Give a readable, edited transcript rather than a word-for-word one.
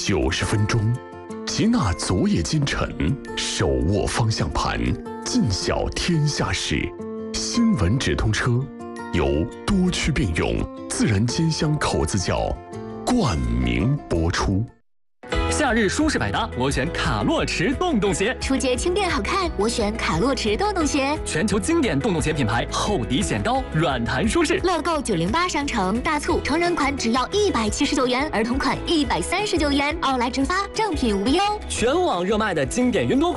90分钟，集纳昨夜今晨，手握方向盘，尽晓天下事。新闻直通车由多区并用自然煎香口子窖冠名播出。 夏日舒适百搭，我选卡洛驰洞洞鞋。 出街轻便好看，我选卡洛驰洞洞鞋。 全球经典洞洞鞋品牌，厚底显高，软弹舒适。 乐购908商城大促，成人款只要179元，儿童款139元，奥莱直发，正品无忧。 全网热卖的经典云朵款。